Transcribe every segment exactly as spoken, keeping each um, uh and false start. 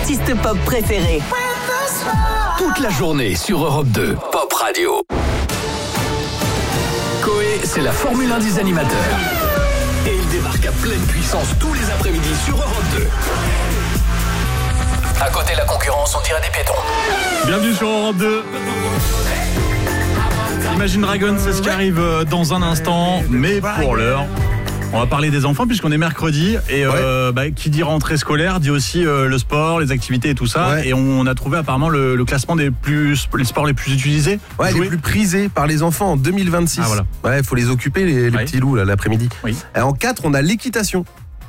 artistes pop préférés. Toute la journée sur Europe deux, Pop Radio. Coé, c'est la Formule un des animateurs. Et il débarque à pleine puissance tous les après-midi sur Europe deux. À côté de la concurrence, on dirait des piétons. Bienvenue sur Europe deux. Imagine Dragons, c'est ce qui arrive dans un instant, mais pour l'heure, on va parler des enfants puisqu'on est mercredi et ouais. euh, bah, qui dit rentrée scolaire dit aussi euh, le sport, les activités et tout ça. Ouais. Et on a trouvé apparemment le, le classement des plus les sports les plus utilisés, ouais, les plus prisés par les enfants en deux mille vingt-six. Ah, voilà. Ouais, faut les occuper les, les ouais. petits loups là l'après-midi. Oui. Et en quatre, on a l'équitation.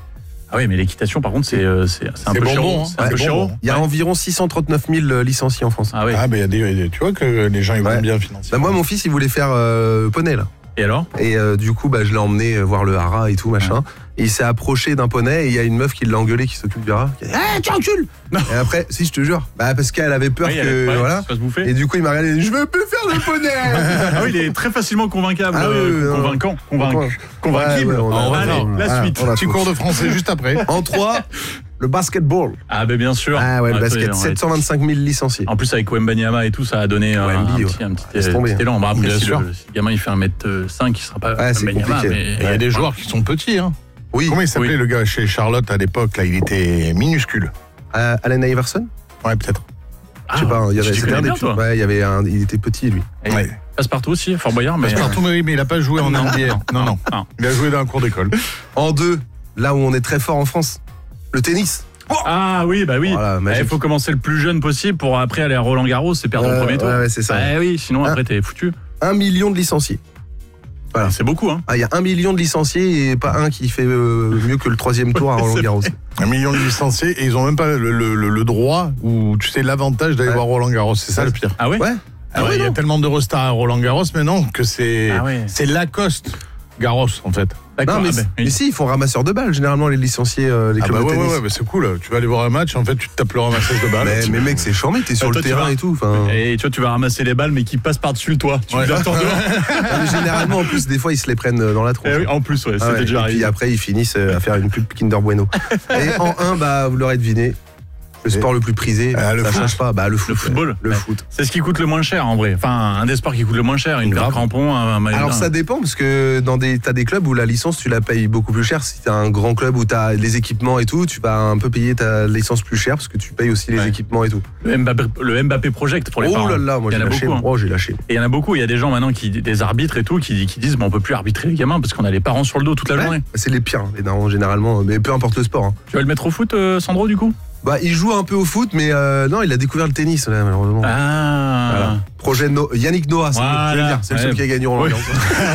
Ah oui, mais l'équitation, par contre, c'est, c'est, c'est un c'est peu chéro. Hein. Ouais, bon, il y a ouais. environ six cent trente-neuf mille licenciés en France. Ah oui. Ah, mais il y a des, tu vois que les gens ils vont ouais. bien financer. Bah, moi, mon fils, il voulait faire euh, poney là. Et alors ? Et euh, du coup, bah, je l'ai emmené voir le hara et tout machin. Ouais. Et il s'est approché d'un poney et il y a une meuf qui l'a engueulé, qui s'occupe du hara. Qui a dit, hey, tu encules ! Et après, si je te jure, bah parce qu'elle avait peur oui, que avait, voilà. Et du coup, il m'a regardé, dit, je veux plus faire le poney. Ah oui, il est très facilement convaincable, ah, euh, oui, convaincant, convaincu, convainquible. Ouais, ouais, on Allez, a, la ah, suite. Petit cours de français juste après. En trois. Le basketball. Ah ben bien sûr. Ah ouais, le ah, basket, sept cent vingt-cinq mille licenciés. En plus avec Wembanyama et tout, ça a donné un, un, petit, ouais. un petit, un petit élan. Bah, après, bien si, sûr. Le, si le gamin il fait un mètre cinq, il sera pas ouais, Wembanyama. Mais il y a des joueurs qui sont petits. Hein. Oui. Comment il s'appelait oui. le gars chez Charlotte à l'époque là, il était minuscule. Euh, Allen Iverson. Ouais, peut-être. Ah, je sais pas, il y avait, c'était un des bien, ouais, il y avait un, il était petit lui. Et ouais. Passe-partout aussi, Fort Boyard. Mais Passe-partout, euh... mais il a pas joué en N B A. Non, non, non. Il a joué dans un cours d'école. En deux, là où on est très fort en France, le tennis. Oh ah oui, bah oui. Il voilà, faut commencer le plus jeune possible pour après aller à Roland Garros et perdre euh, le premier tour. Ouais, ouais, c'est ça. Bah oui, sinon un, après t'es foutu. Un million de licenciés. Voilà. C'est beaucoup, hein. Ah, il y a un million de licenciés et pas un qui fait euh, mieux que le troisième tour à Roland Garros. Un million de licenciés et ils ont même pas le, le, le, le droit ou tu sais l'avantage d'aller ouais. voir Roland Garros. C'est ça le pire. Ah ouais. Ouais. Ah ouais, il y a tellement d'Eurostars à Roland Garros maintenant que c'est ah ouais. c'est Lacoste Garros en fait. Non, mais, ah ben, oui. mais si, ils font ramasseur de balles, généralement, les licenciés, euh, les clubs ah bah de ouais, tennis. Ouais, ouais, bah c'est cool. Tu vas aller voir un match, en fait, tu te tapes le ramassage de balles. Mais, mais mec, c'est charmé, t'es sur bah, le terrain vas... et tout. Fin... Et tu vois, tu vas ramasser les balles, mais qui passent par-dessus le toit. Tu ouais. les attends dehors. Généralement, en plus, des fois, ils se les prennent dans la tronche. Oui, en plus, ouais, ah c'était ouais, déjà et arrivé. Puis après, ils finissent à faire une pub Kinder Bueno. Et en un, bah, vous l'aurez deviné. Le sport le plus prisé, ah, le ça foot. change pas. Bah, le foot. Le football. Le ouais. foot. C'est ce qui coûte le moins cher, en vrai. Enfin, un des sports qui coûte le moins cher. Une paire de crampons, un maillot. Alors, ça dépend, parce que dans des, t'as des clubs où la licence, tu la payes beaucoup plus cher. Si t'as un grand club où t'as les équipements et tout, tu vas un peu payer ta licence plus cher, parce que tu payes aussi les ouais. équipements et tout. Le Mbappé, le Mbappé Project pour les oh parents. Oh là là, moi j'ai lâché. Beaucoup, hein. Oh, j'ai lâché. Et il y en a beaucoup. Il y a des gens maintenant, qui, des arbitres et tout, qui, qui disent, bon, on peut plus arbitrer les gamins, parce qu'on a les parents sur le dos toute la ouais. journée. C'est les pires, les darons, généralement. Mais peu importe le sport. Hein. Tu vas le mettre au foot, euh, Sandro, du coup? Bah, il joue un peu au foot, mais euh, non, il a découvert le tennis, là, malheureusement. Ah. Voilà. Projet no- Yannick Noah, c'est, voilà. le, dire, c'est ouais. le seul qui a gagné Roland Garros.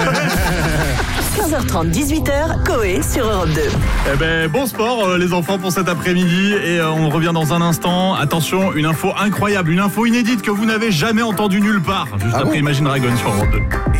quinze heures trente, dix-huit heures, Coé sur Europe deux. Eh ben, bon sport, euh, les enfants, pour cet après-midi. Et euh, on revient dans un instant. Attention, une info incroyable, une info inédite que vous n'avez jamais entendue nulle part. Juste ah après bon Imagine Dragon sur Europe deux.